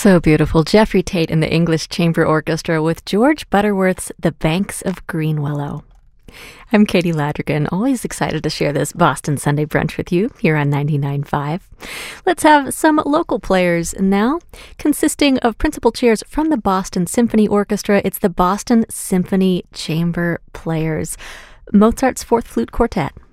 So beautiful. Jeffrey Tate and the English Chamber Orchestra with George Butterworth's The Banks of Greenwillow. I'm Katie Ladrigan, always excited to share this Boston Sunday brunch with you here on 99.5. Let's have some local players now, consisting of principal chairs from the Boston Symphony Orchestra. It's the Boston Symphony Chamber Players, Mozart's Fourth Flute Quartet.